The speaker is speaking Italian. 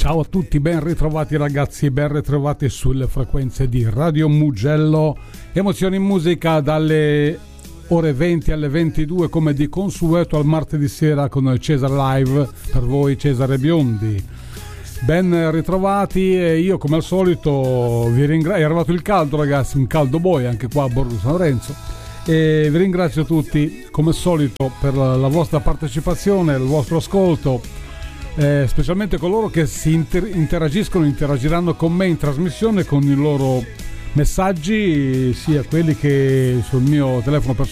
Ciao a tutti, ben ritrovati ragazzi, ben ritrovati sulle frequenze di Radio Mugello. Emozioni in musica dalle ore 20 alle 22 come di consueto al martedì sera con Cesare Live, per voi Cesare Biondi. Ben ritrovati e io come al solito vi ringrazio. È arrivato il caldo ragazzi, un caldo boia anche qua a Borgo San Lorenzo. E vi ringrazio tutti come al solito per la vostra partecipazione, il vostro ascolto. Specialmente coloro che si interagiranno con me in trasmissione con i loro messaggi, sia quelli che sul mio telefono personale